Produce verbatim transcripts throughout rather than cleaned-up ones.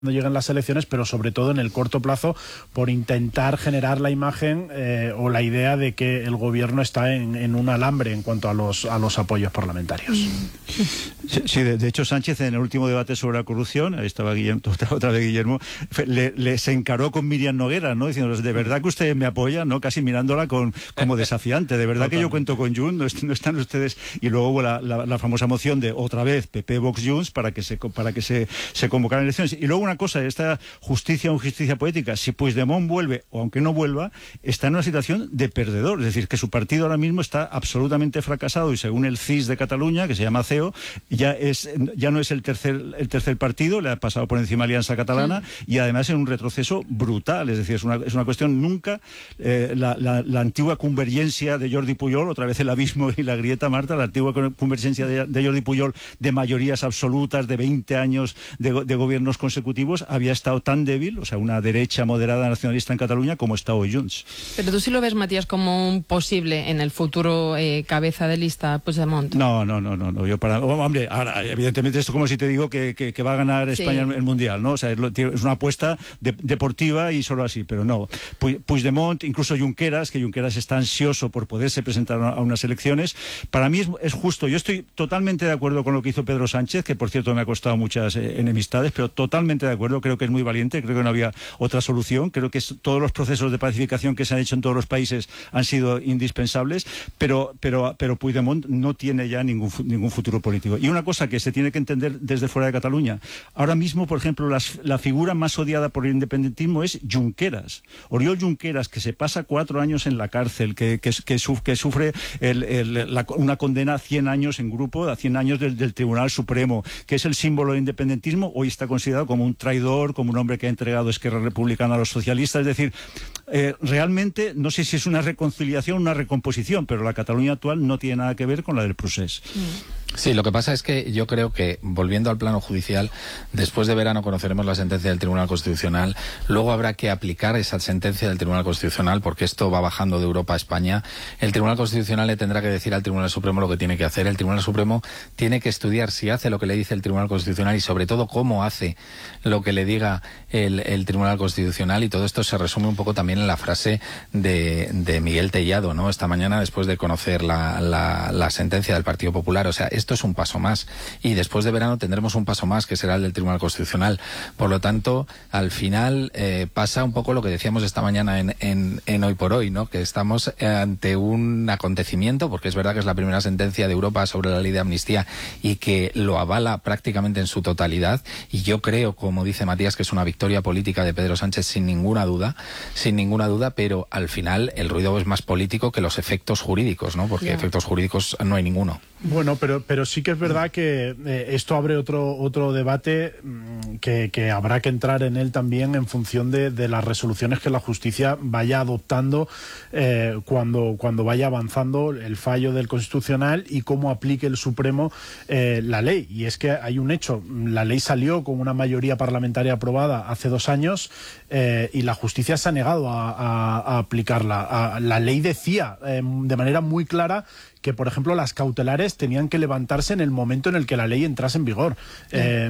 cuando lleguen las elecciones, pero sobre todo en el corto plazo por intentar generar la imagen eh, o la idea de que el gobierno está en, en un alambre en cuanto a los a los apoyos parlamentarios. Sí, sí de, de hecho Sánchez en el último debate sobre la corrupción, ahí estaba Guillermo, otra, otra vez Guillermo, le, le se encaró con Miriam Noguera, ¿no? Diciendo, de verdad que ustedes me apoyan, ¿no? Casi mirándola con como desafiante, de verdad que yo cuento con Junts, no, est no están ustedes. Y luego hubo la, la, la famosa moción de otra vez P P, Vox, Junts para que se para que se, se convocaran elecciones. Y luego una cosa, esta justicia o justicia poética, si Puigdemont vuelve o aunque no vuelva, está en una situación de perdedor, es decir, que su partido ahora mismo está absolutamente fracasado y según el C I S de Cataluña, que se llama C E O, ya es ya no es el tercer el tercer partido, le ha pasado por encima Alianza Catalana sí. Y además en un retroceso brutal, es decir, es una, es una cuestión nunca eh, la, la, la antigua convergencia de Jordi Pujol, otra vez el abismo y la grieta, Marta, la antigua convergencia de, de Jordi Pujol de mayorías absolutas, de veinte años de, de gobiernos consecutivos, había estado tan débil, o sea, una derecha moderada nacionalista en Cataluña como está hoy Junts. Pero tú sí lo ves, Matías, como un posible en el futuro eh, cabeza de lista Puigdemont. No, no, no, no, no. Yo para, oh, hombre, ahora, evidentemente esto como si te digo que, que, que va a ganar España sí. el Mundial, ¿no? O sea, es, es una apuesta de, deportiva y solo así, pero no. Puigdemont, incluso Junqueras, que Junqueras está ansioso por poderse presentar a unas elecciones, para mí es, es justo. Yo estoy totalmente de acuerdo con lo que hizo Pedro Sánchez, que por cierto me ha costado muchas eh, enemistades, pero totalmente de acuerdo, creo que es muy valiente, creo que no había otra solución, creo que es, todos los procesos de pacificación que se han hecho en todos los países han sido indispensables, pero, pero, pero Puigdemont no tiene ya ningún, ningún futuro político. Y una cosa que se tiene que entender desde fuera de Cataluña, ahora mismo, por ejemplo, las, la figura más odiada por el independentismo es Junqueras. Oriol Junqueras, que se pasa cuatro años en la cárcel, que, que, que, suf, que sufre el, el, la, una condena a cien años en grupo, a cien años del, del Tribunal Supremo, que es el símbolo del independentismo, hoy está considerado como un traidor, como un hombre que ha entregado Esquerra Republicana a los socialistas. Es decir, eh, realmente no sé si es una reconciliación o una recomposición, pero la Cataluña actual no tiene nada que ver con la del procés. Sí, lo que pasa es que yo creo que, volviendo al plano judicial, después de verano conoceremos la sentencia del Tribunal Constitucional, luego habrá que aplicar esa sentencia del Tribunal Constitucional, porque esto va bajando de Europa a España. El Tribunal Constitucional le tendrá que decir al Tribunal Supremo lo que tiene que hacer. El Tribunal Supremo tiene que estudiar si hace lo que le dice el Tribunal Constitucional y sobre todo cómo hace lo que le diga el, el Tribunal Constitucional, y todo esto se resume un poco también en la frase de, de Miguel Tellado, ¿no? Esta mañana, después de conocer la, la, la sentencia del Partido Popular. O sea, esto es un paso más, y después de verano tendremos un paso más, que será el del Tribunal Constitucional. Por lo tanto, al final eh, pasa un poco lo que decíamos esta mañana en, en, en Hoy por Hoy, ¿no? Que estamos ante un acontecimiento, porque es verdad que es la primera sentencia de Europa sobre la ley de amnistía y que lo avala prácticamente en su totalidad, y yo creo, como dice Matías, que es una victoria política de Pedro Sánchez sin ninguna duda, sin ninguna duda, pero al final el ruido es más político que los efectos jurídicos, ¿no? Porque yeah. efectos jurídicos no hay ninguno. Bueno, pero, pero sí que es verdad que eh, esto abre otro otro debate mmm, que, que habrá que entrar en él también en función de, de las resoluciones que la justicia vaya adoptando eh, cuando, cuando vaya avanzando el fallo del Constitucional y cómo aplique el Supremo eh, la ley. Y es que hay un hecho, la ley salió con una mayoría parlamentaria aprobada hace dos años eh, y la justicia se ha negado a, a, a aplicarla. A, la ley decía eh, de manera muy clara que, por ejemplo, las cautelares tenían que levantarse en el momento en el que la ley entrase en vigor. Sí. Eh,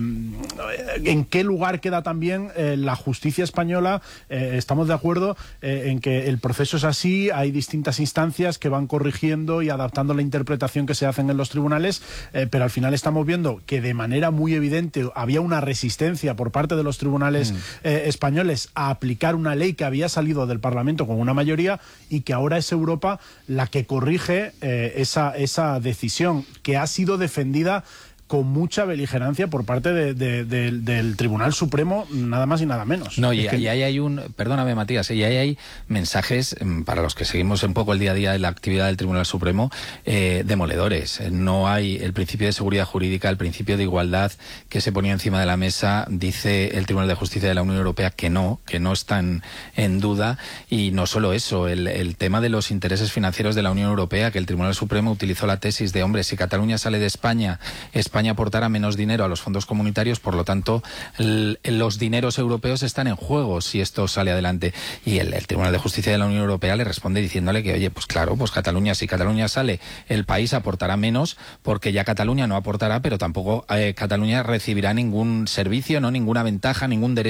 ¿En qué lugar queda también eh, la justicia española? Eh, estamos de acuerdo eh, en que el proceso es así, hay distintas instancias que van corrigiendo y adaptando la interpretación que se hacen en los tribunales, eh, pero al final estamos viendo que de manera muy evidente había una resistencia por parte de los tribunales mm. eh, españoles a aplicar una ley que había salido del Parlamento con una mayoría y que ahora es Europa la que corrige eh, Esa, esa decisión que ha sido defendida con mucha beligerancia por parte de, de, de, del Tribunal Supremo, nada más y nada menos. No, y, que... y ahí hay un, perdóname Matías, y ahí hay mensajes, para los que seguimos un poco el día a día de la actividad del Tribunal Supremo, eh, demoledores. No hay el principio de seguridad jurídica, el principio de igualdad que se ponía encima de la mesa, dice el Tribunal de Justicia de la Unión Europea que no, que no están en duda, y no solo eso, el, el tema de los intereses financieros de la Unión Europea, que el Tribunal Supremo utilizó la tesis de, hombre, si Cataluña sale de España, España España aportara menos dinero a los fondos comunitarios, por lo tanto, el, los dineros europeos están en juego si esto sale adelante. Y el, el Tribunal de Justicia de la Unión Europea le responde diciéndole que, oye, pues claro, pues Cataluña, si Cataluña sale, el país aportará menos, porque ya Cataluña no aportará, pero tampoco eh, Cataluña recibirá ningún servicio, no ninguna ventaja, ningún derecho